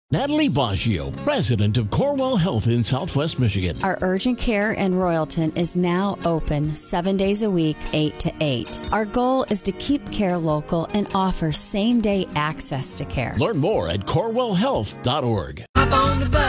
Natalie Baggio, president of Corewell Health in Southwest Michigan. Our urgent care in Royalton is now open 7 days a week, 8 to 8. Our goal is to keep care local and offer same-day access to care. Learn more at corewellhealth.org. Hop on the bus.